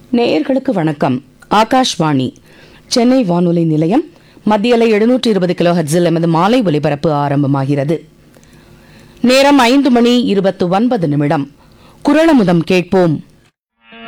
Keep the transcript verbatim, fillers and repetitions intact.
நேயர்களுக்கு வணக்கம். ஆகாஷ்வாணி சென்னை வானொலி நிலையம். மத்தியலை எழுநூற்று இருபது கிலோ ஹெர்ட்ஸில் எமது மாலை ஒலிபரப்பு ஆரம்பமாகிறது. நேரம் ஐந்து மணி இருபத்து ஒன்பது நிமிடம். குரலமுதம் கேட்போம்.